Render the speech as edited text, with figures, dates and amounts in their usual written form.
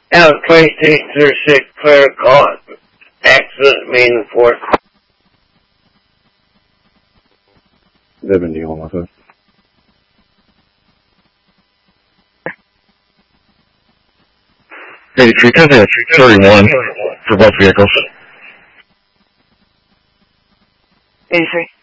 Out 2636, clear call. Accident main report. 70 on my phone. 83, 31 for both vehicles. 83.